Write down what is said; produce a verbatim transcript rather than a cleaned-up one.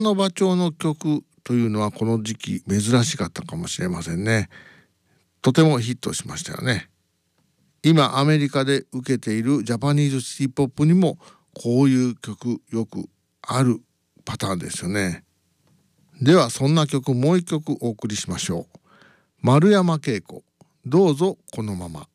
の馬長の曲というのはこの時期珍しかったかもしれませんね。とてもヒットしましたよね。今アメリカで受けているジャパニーズシティポップにもこういう曲よくあるパターンですよね。ではそんな曲もう一曲お送りしましょう。丸山恵子、どうぞこのまま。